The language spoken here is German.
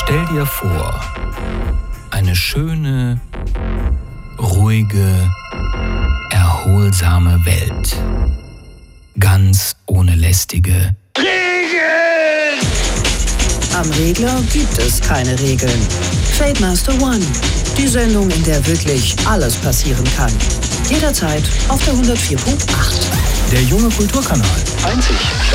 Stell dir vor, eine schöne, ruhige, erholsame Welt. Ganz ohne lästige Regeln! Am Regler gibt es keine Regeln. Trademaster One, die Sendung, in der wirklich alles passieren kann. Jederzeit auf der 104.8. Der junge Kulturkanal. Einzig